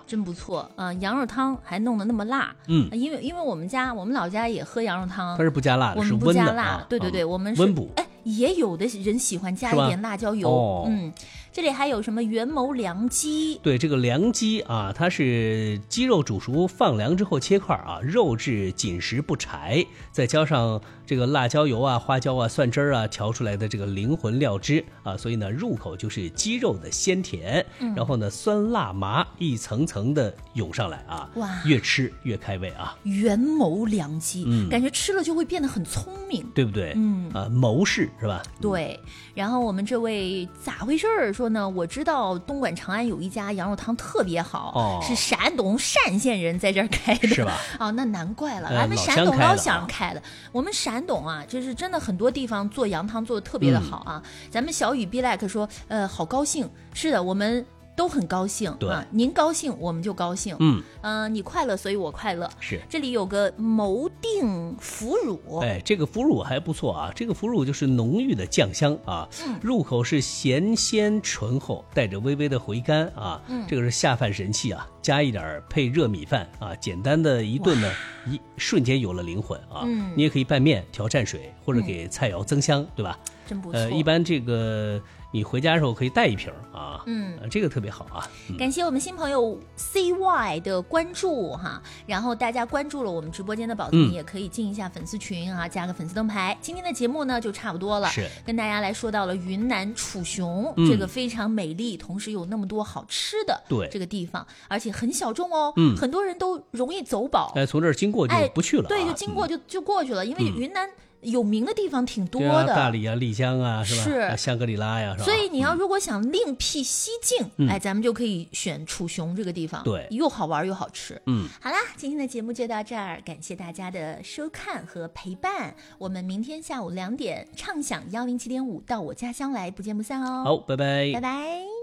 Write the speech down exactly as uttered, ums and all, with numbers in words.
真不错啊、呃！羊肉汤还弄得那么辣， 嗯， 因为因为我们家我们老家也喝羊肉汤， 它是不加辣的， 我们不加辣， 啊、 对对对， 嗯、 我们是温补。 哎，也有的人喜欢加一点辣椒油， 哦、 嗯，这里还有什么元谋凉鸡？ 对，这个凉鸡啊，它是鸡肉煮熟放凉之后切块啊，肉质紧实不柴，再加上这个辣椒油啊、花椒啊、蒜汁儿啊调出来的这个灵魂料汁啊，所以呢入口就是鸡肉的鲜甜，嗯、然后呢酸辣麻一层层的涌上来啊， 哇， 越吃越开胃啊。 元谋凉鸡、 嗯， 感觉吃了就会变得很聪明， 对不对？ 嗯啊，谋士是吧？ 对。然后我们这位咋回事儿说呢？我知道东莞长安有一家羊肉汤特别好， 哦、 是山东单县人在这儿开的， 是吧？ 哦，那难怪了， 呃、 俺们山东老乡开的。我们山东啊，这是真的很多地方做羊汤做的特别的好啊。嗯、咱们小雨 be like 说，呃，好高兴。是的，我们都很高兴， 对啊，您高兴我们就高兴， 嗯， 呃，你快乐所以我快乐。 是， 这里有个谋定腐乳， 哎，这个腐乳还不错啊，这个腐乳就是浓郁的酱香啊，嗯、入口是咸鲜醇厚，带着微微的回甘啊，嗯、这个是下饭神器啊，加一点配热米饭啊，简单的一顿呢，一瞬间有了灵魂啊，嗯、你也可以拌面调蘸水，或者给菜肴增香，嗯、对吧？ 真不错。 呃，一般这个你回家的时候可以带一瓶啊，嗯、呃，这个特别好啊。 嗯、感谢我们新朋友 C Y 的关注哈，然后大家关注了我们直播间的宝子，你、嗯、也可以进一下粉丝群啊，加个粉丝灯牌。今天的节目呢就差不多了， 是跟大家来说到了云南楚雄、 嗯、 这个非常美丽，同时有那么多好吃的对这个地方，而且很小众哦， 嗯， 很多人都容易走饱， 哎，从这儿经过就不去了、啊哎，对，就经过就、嗯、就过去了，因为云南。有名的地方挺多的， 啊、大理啊、丽江啊，是吧？ 是、 啊、香格里拉呀，是吧？ 所以你要如果想另辟蹊径，嗯、哎，咱们就可以选楚雄这个地方， 对， 又好玩又好吃。 嗯， 好啦，今天的节目就到这儿，感谢大家的收看和陪伴。我们明天下午两点，畅享幺零七点五到我家乡来，不见不散哦。 好，拜拜， 拜拜。